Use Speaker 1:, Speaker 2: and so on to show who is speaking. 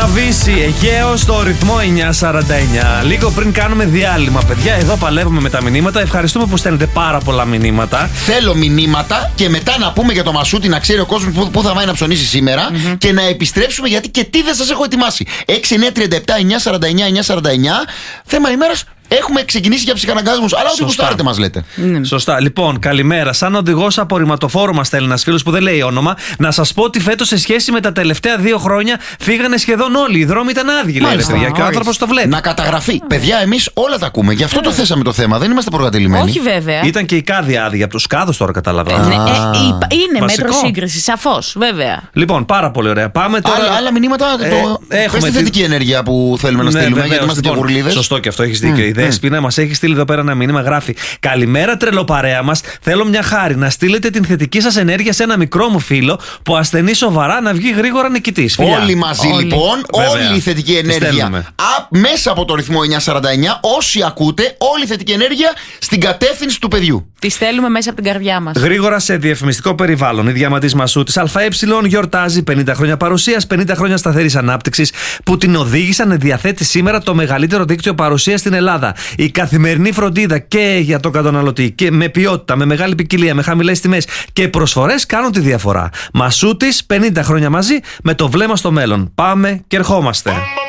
Speaker 1: Αβύση, Αιγαίο στο ρυθμό 949. Λίγο πριν κάνουμε διάλειμμα, παιδιά, εδώ παλεύουμε με τα μηνύματα. Ευχαριστούμε που στέλνετε πάρα πολλά μηνύματα.
Speaker 2: Θέλω μηνύματα και μετά να πούμε για το Μασούτη, να ξέρει ο κόσμος πού θα πάει να ψωνίσει σήμερα και να επιστρέψουμε γιατί και τι δεν σας έχω ετοιμάσει. 6, 9, 37, 949, 949. Θέμα ημέρας. Έχουμε ξεκινήσει για ψυχαναγκάσμους, αλλά ό,τι γουστάρετε μας λέτε.
Speaker 1: Σωστά. Λοιπόν, καλημέρα. Σαν οδηγός απορριμματοφόρο μας στέλνει ένας φίλος που δεν λέει όνομα, να σας πω ότι φέτος σε σχέση με τα τελευταία 2 χρόνια φύγανε σχεδόν όλοι. Οι δρόμοι ήταν άδειοι, λέει, παιδιά, και ο άνθρωπος το βλέπει.
Speaker 2: Να καταγραφεί. Παιδιά, εμείς όλα τα ακούμε. Γι' αυτό το θέσαμε το θέμα. Δεν είμαστε προκατελημένοι.
Speaker 3: Όχι, βέβαια.
Speaker 1: Ήταν και η κάδια άδεια από τους κάδους τώρα, κατάλαβα.
Speaker 3: Είναι μέτρο σύγκριση, σαφώς, βέβαια.
Speaker 1: Λοιπόν, πάρα πολύ ωραία. Πάμε τώρα.
Speaker 2: Άλλα μηνύματα. Πες τη θετική ενέργεια που θέλουμε να στείλουμε, γιατί είμαστε και γουρλίδες.
Speaker 1: Σωστό και αυτό, έχεις δίκιο. Η Δέσποινα μας έχει στείλει εδώ πέρα ένα μήνυμα. Γράφει: καλημέρα, τρελοπαρέα μας. Θέλω μια χάρη να στείλετε την θετική σας ενέργεια σε ένα μικρό μου φίλο που ασθενεί σοβαρά να βγει γρήγορα νικητής.
Speaker 2: Όλοι μαζί λοιπόν, όλη η θετική ενέργεια μέσα από το ρυθμό 949. Όσοι ακούτε, όλη η θετική ενέργεια στην κατεύθυνση του παιδιού.
Speaker 3: Τη στέλνουμε μέσα από την καρδιά μας.
Speaker 1: Γρήγορα σε διαφημιστικό περιβάλλον. Η Διαμαντής Μασούτης ΑΕ γιορτάζει 50 χρόνια παρουσίας, 50 χρόνια σταθερής ανάπτυξης που την οδήγησαν να διαθέτει σήμερα το μεγαλύτερο δίκτυο παρουσίας στην Ελλάδα. Η καθημερινή φροντίδα και για τον καταναλωτή και με ποιότητα, με μεγάλη ποικιλία, με χαμηλές τιμές και προσφορές κάνουν τη διαφορά. Μασούτης, 50 χρόνια μαζί με το βλέμμα στο μέλλον. Πάμε και ερχόμαστε.